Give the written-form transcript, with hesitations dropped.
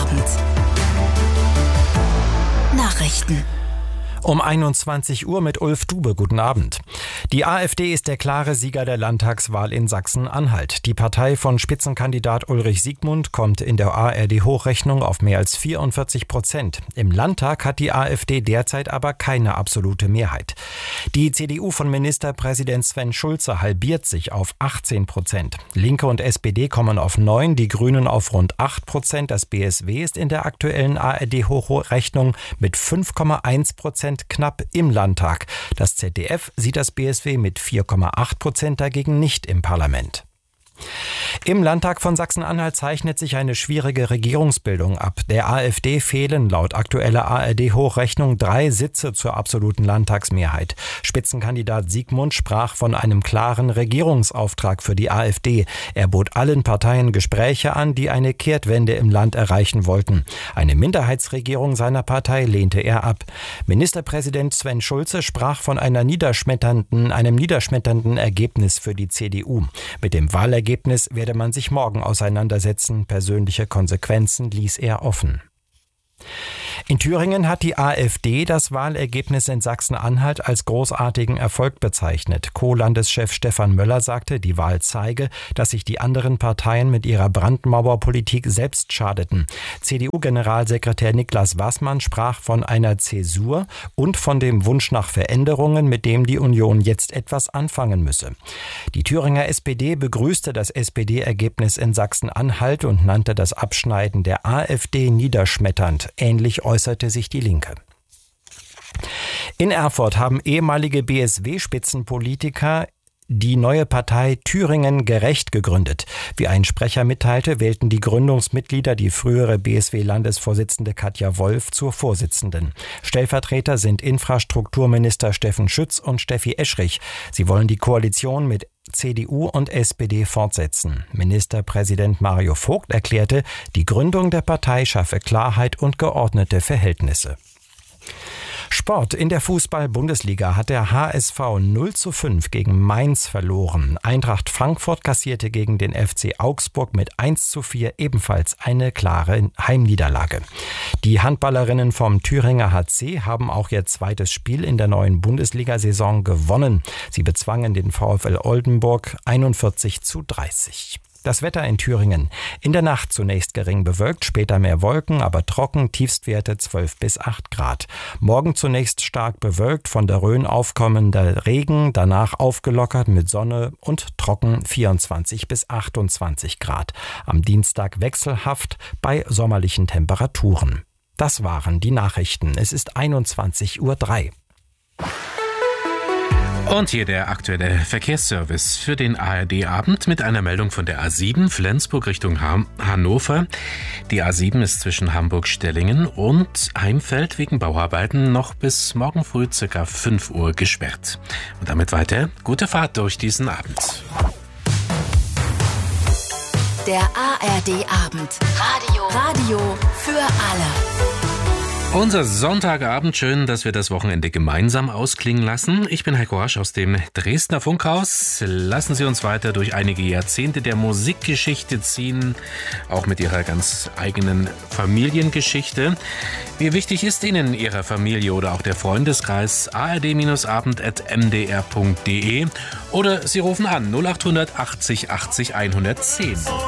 Abend. Nachrichten. Um 21 Uhr mit Ulf Dube. Guten Abend. Die AfD ist der klare Sieger der Landtagswahl in Sachsen-Anhalt. Die Partei von Spitzenkandidat Ulrich Siegmund kommt in der ARD-Hochrechnung auf mehr als 44%. Im Landtag hat die AfD derzeit aber keine absolute Mehrheit. Die CDU von Ministerpräsident Sven Schulze halbiert sich auf 18%. Linke und SPD kommen auf 9%, die Grünen auf rund 8%. Das BSW ist in der aktuellen ARD-Hochrechnung mit 5,1% knapp im Landtag. Das ZDF sieht das BSW mit 4,8% dagegen nicht im Parlament. Im Landtag von Sachsen-Anhalt zeichnet sich eine schwierige Regierungsbildung ab. Der AfD fehlen laut aktueller ARD-Hochrechnung 3 Sitze zur absoluten Landtagsmehrheit. Spitzenkandidat Siegmund sprach von einem klaren Regierungsauftrag für die AfD. Er bot allen Parteien Gespräche an, die eine Kehrtwende im Land erreichen wollten. Eine Minderheitsregierung seiner Partei lehnte er ab. Ministerpräsident Sven Schulze sprach von einem niederschmetternden Ergebnis für die CDU. Mit dem Wahlergebnis werde man sich morgen auseinandersetzen. Persönliche Konsequenzen ließ er offen. In Thüringen hat die AfD das Wahlergebnis in Sachsen-Anhalt als großartigen Erfolg bezeichnet. Co-Landeschef Stefan Möller sagte, die Wahl zeige, dass sich die anderen Parteien mit ihrer Brandmauerpolitik selbst schadeten. CDU-Generalsekretär Niklas Waßmann sprach von einer Zäsur und von dem Wunsch nach Veränderungen, mit dem die Union jetzt etwas anfangen müsse. Die Thüringer SPD begrüßte das SPD-Ergebnis in Sachsen-Anhalt und nannte das Abschneiden der AfD niederschmetternd. Ähnlich äußerte sich die Linke. In Erfurt haben ehemalige BSW-Spitzenpolitiker die neue Partei Thüringen gerecht gegründet. Wie ein Sprecher mitteilte, wählten die Gründungsmitglieder die frühere BSW-Landesvorsitzende Katja Wolf zur Vorsitzenden. Stellvertreter sind Infrastrukturminister Steffen Schütz und Steffi Eschrich. Sie wollen die Koalition mit CDU und SPD fortsetzen. Ministerpräsident Mario Vogt erklärte, die Gründung der Partei schaffe Klarheit und geordnete Verhältnisse. Sport. In der Fußball-Bundesliga hat der HSV 0:5 gegen Mainz verloren. Eintracht Frankfurt kassierte gegen den FC Augsburg mit 1:4 ebenfalls eine klare Heimniederlage. Die Handballerinnen vom Thüringer HC haben auch ihr zweites Spiel in der neuen Bundesliga-Saison gewonnen. Sie bezwangen den VfL Oldenburg 41:30. Das Wetter in Thüringen. In der Nacht zunächst gering bewölkt, später mehr Wolken, aber trocken, Tiefstwerte 12 bis 8 Grad. Morgen zunächst stark bewölkt, von der Rhön aufkommender Regen, danach aufgelockert mit Sonne und trocken 24 bis 28 Grad. Am Dienstag wechselhaft bei sommerlichen Temperaturen. Das waren die Nachrichten. Es ist 21:03 Uhr. Und hier der aktuelle Verkehrsservice für den ARD-Abend mit einer Meldung von der A7 Flensburg Richtung Hannover. Die A7 ist zwischen Hamburg-Stellingen und Heimfeld wegen Bauarbeiten noch bis morgen früh ca. 5 Uhr gesperrt. Und damit weiter, gute Fahrt durch diesen Abend. Der ARD-Abend. Radio für alle. Unser Sonntagabend, schön, dass wir das Wochenende gemeinsam ausklingen lassen. Ich bin Heiko Rasch aus dem Dresdner Funkhaus. Lassen Sie uns weiter durch einige Jahrzehnte der Musikgeschichte ziehen, auch mit Ihrer ganz eigenen Familiengeschichte. Wie wichtig ist Ihnen Ihrer Familie oder auch der Freundeskreis? ard-abend@mdr.de oder Sie rufen an 0800 80 80 110.